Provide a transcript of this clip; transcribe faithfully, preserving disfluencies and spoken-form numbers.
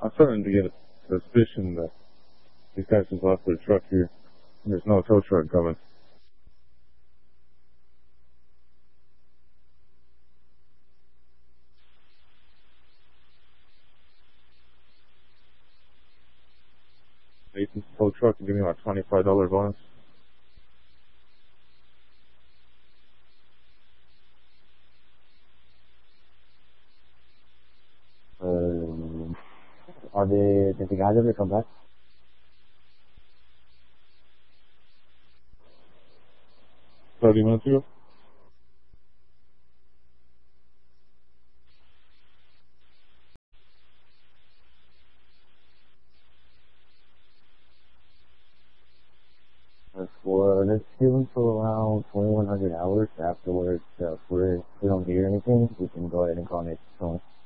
I'm starting to get a suspicion that these guys just left their truck here. And there's no tow truck coming. Nathan's tow truck and give me like twenty-five dollar bonus. Um, are they, did the guys ever come back? thirty minutes ago? For, let's give them for around twenty-one hundred hours. Afterwards, uh, if we're, if we don't hear anything, we can go ahead and call Nathan's phone.